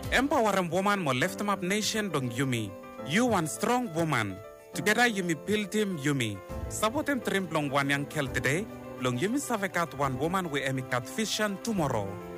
Empower woman mo lift up nation dong Yumi. You one strong woman. Together Yumi build him Yumi. Support him trim long one young kel today. Long Yumi savekat one woman we emikat vision tomorrow.